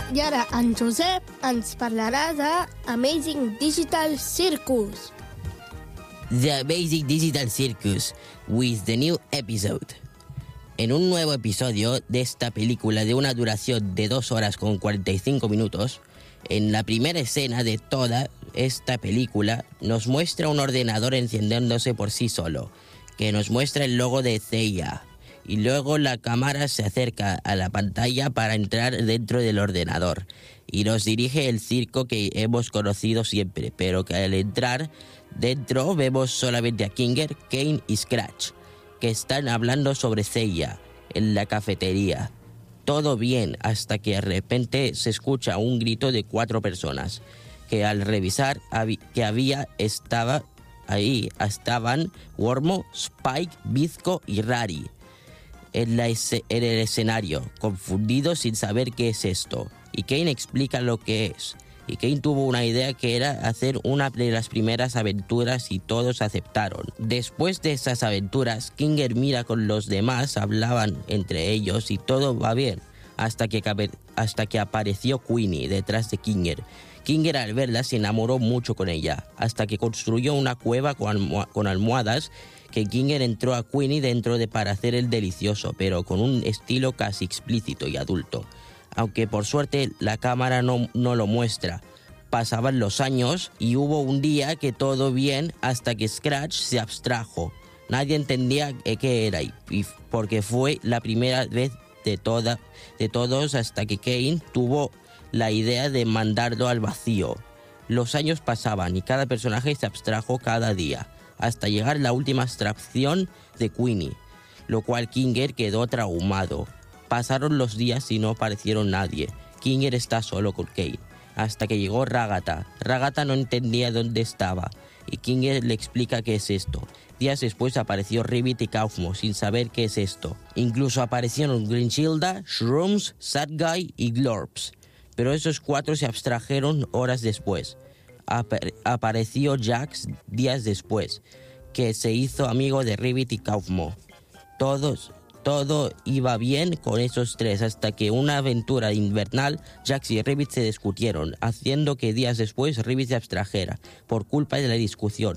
I ara en Josep ens parlarà de Amazing Digital Circus. The Amazing Digital Circus with the new episode. En un nuevo episodio de esta película de una duración de 2 horas con 45 minutos, en la primera escena de toda esta película nos muestra un ordenador encendiéndose por sí solo, que nos muestra el logo de CIA, y luego la cámara se acerca a la pantalla para entrar dentro del ordenador y nos dirige el circo que hemos conocido siempre, pero que al entrar dentro vemos solamente a Kinger, Kane y Scratch, que están hablando sobre CIA en la cafetería. Todo bien hasta que de repente se escucha un grito de 4 personas, que al revisar estaban Wormo, Spike, Bizco y Rari en el escenario, confundidos sin saber qué es esto. Y Kane explica lo que es. Y Kane tuvo una idea que era hacer una de las primeras aventuras y todos aceptaron. Después de esas aventuras, Kinger mira con los demás, hablaban entre ellos y todo va bien, hasta que apareció Queenie detrás de Kinger. Kinger al verla se enamoró mucho con ella, hasta que construyó una cueva con almohadas que Kinger entró a Queenie dentro para hacer el delicioso, pero con un estilo casi explícito y adulto. Aunque por suerte la cámara no lo muestra. Pasaban los años y hubo un día que todo bien hasta que Scratch se abstrajo. Nadie entendía qué era y porque fue la primera vez de todos hasta que Kane tuvo la idea de mandarlo al vacío. Los años pasaban y cada personaje se abstrajo cada día, hasta llegar la última abstracción de Queenie, lo cual Kinger quedó traumado. Pasaron los días y no aparecieron nadie. Kinger está solo con Kane, hasta que llegó Ragata. Ragata no entendía dónde estaba, y Kinger le explica qué es esto. Días después apareció Ribbit y Kaufmo, sin saber qué es esto. Incluso aparecieron Grinchilda, Shrooms, Sad Guy y Glorps. Pero esos 4 se abstrajeron horas después. Apareció Jax días después, que se hizo amigo de Ribbit y Kaufmo. Todo iba bien con esos 3 hasta que una aventura invernal, Jax y Ribbit se discutieron, haciendo que días después Ribbit se abstrajera por culpa de la discusión.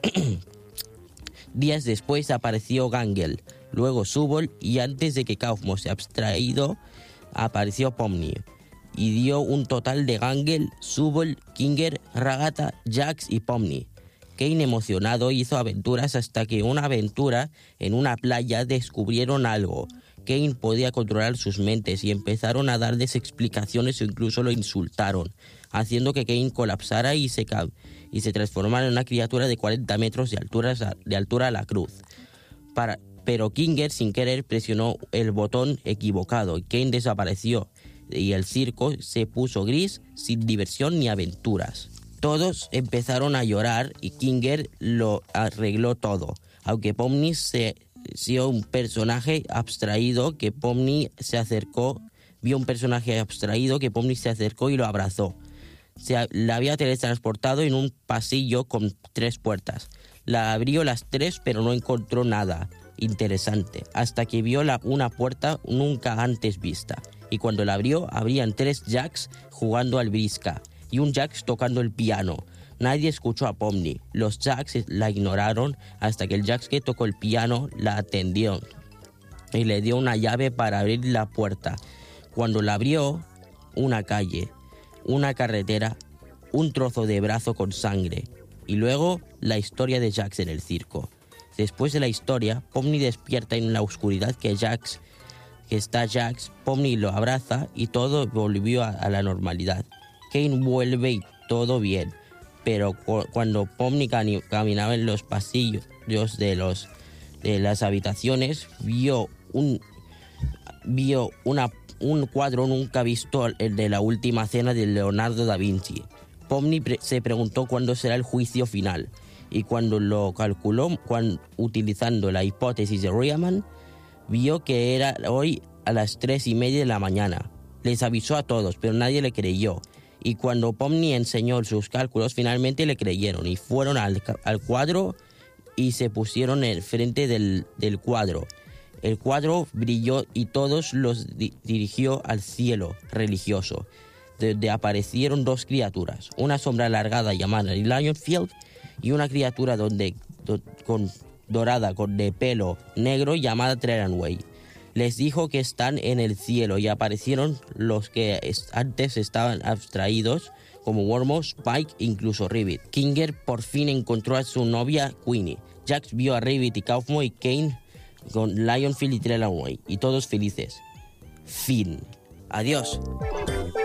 Días después apareció Gangle, luego Subol y antes de que Kaufmo se abstraído apareció Pomni. Y dio un total de Gangle, Subol, Kinger, Ragata, Jax y Pomni. Kane emocionado hizo aventuras hasta que una aventura en una playa descubrieron algo. Kane podía controlar sus mentes y empezaron a darles explicaciones o incluso lo insultaron, haciendo que Kane colapsara y se transformara en una criatura de 40 metros de altura a la cruz. Pero Kinger sin querer presionó el botón equivocado y Kane desapareció. Y el circo se puso gris, sin diversión ni aventuras. Todos empezaron a llorar y Kinger lo arregló todo, aunque Pomni vio un personaje abstraído que Pomni se acercó y lo abrazó. La había teletransportado en un pasillo con 3 puertas. La abrió las 3 pero no encontró nada interesante, hasta que vio una puerta nunca antes vista. Y cuando la abrió, habrían 3 Jacks jugando al brisca y un Jax tocando el piano. Nadie escuchó a Pomni. Los Jacks la ignoraron hasta que el Jax que tocó el piano la atendió y le dio una llave para abrir la puerta. Cuando la abrió, una calle, una carretera, un trozo de brazo con sangre y luego la historia de Jax en el circo. Después de la historia, Pomni despierta en la oscuridad que está Jax. Pomni lo abraza y todo volvió a la normalidad. Kane vuelve y todo bien, pero cuando Pomni caminaba en los pasillos de las habitaciones, vio un cuadro nunca visto, el de la última cena de Leonardo da Vinci. Pomni se preguntó cuándo será el juicio final, y cuando lo calculó utilizando la hipótesis de Riemann, vio que era hoy a las 3:30 de la mañana. Les avisó a todos, pero nadie le creyó. Y cuando Pomni enseñó sus cálculos, finalmente le creyeron y fueron al cuadro y se pusieron en frente del cuadro. El cuadro brilló y todos los dirigió al cielo religioso, donde aparecieron dos criaturas, una sombra alargada llamada Lionfield y una criatura dorada de pelo negro llamada Treranway. Les dijo que están en el cielo y aparecieron los que antes estaban abstraídos como Wormo, Spike e incluso Ribbit. Kinger por fin encontró a su novia Queenie. Jax vio a Ribbit y Kaufmo y Kane con Lionfield y Treranway y todos felices. Fin. Adiós.